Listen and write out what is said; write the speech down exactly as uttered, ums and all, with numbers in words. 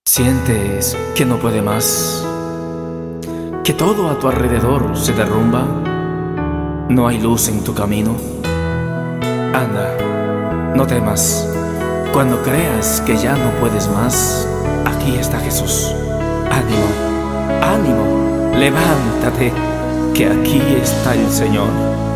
¿Sientes que no puede más? ¿Que todo a tu alrededor se derrumba? ¿No hay luz en tu camino? Anda, no temas. Cuando creas que ya no puedes más, aquí está Jesús. Ánimo, ánimo, levántate, que aquí está el Señor.